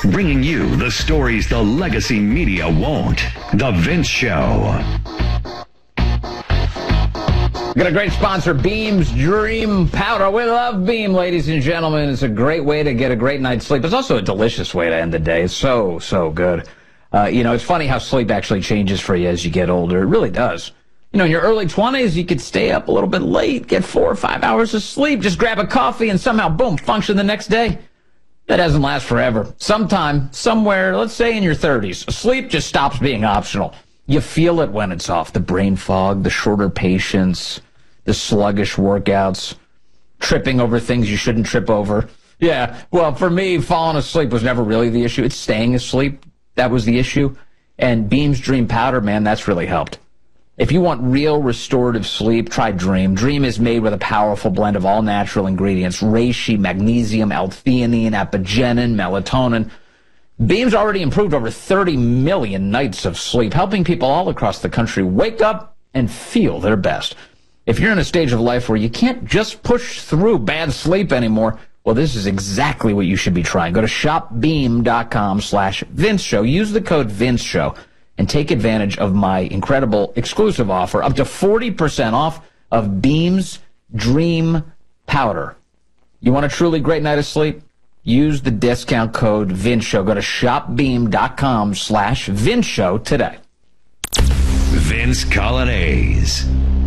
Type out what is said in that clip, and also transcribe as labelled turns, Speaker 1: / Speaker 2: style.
Speaker 1: bringing you the stories the legacy media won't. The Vince Show.
Speaker 2: Got a great sponsor, Beam's Dream Powder. We love Beam, ladies and gentlemen. It's a great way to get a great night's sleep. It's also a delicious way to end the day. It's so good. It's funny how sleep actually changes for you as you get older. It really does. In your early 20s, you could stay up a little bit late, get 4 or 5 hours of sleep, just grab a coffee, and somehow, boom, function the next day. That doesn't last forever. Sometime, somewhere, let's say in your 30s, sleep just stops being optional. You feel it when it's off. The brain fog, the shorter patience, the sluggish workouts, tripping over things you shouldn't trip over. Yeah, well, for me, falling asleep was never really the issue. It's staying asleep that was the issue. And Beam's Dream Powder, man, that's really helped. If you want real restorative sleep, try Dream. Dream is made with a powerful blend of all natural ingredients: reishi, magnesium, L-theanine, apigenin, melatonin. Beam's already improved over 30 million nights of sleep, helping people all across the country wake up and feel their best. If you're in a stage of life where you can't just push through bad sleep anymore, well, this is exactly what you should be trying. Go to shopbeam.com/Vince Show. Use the code Vince Show and take advantage of my incredible exclusive offer, up to 40% off of Beam's Dream Powder. You want a truly great night of sleep? Use the discount code Vince Show. Go to shopbeam.com/Vince Show today.
Speaker 1: Vince Coglianese.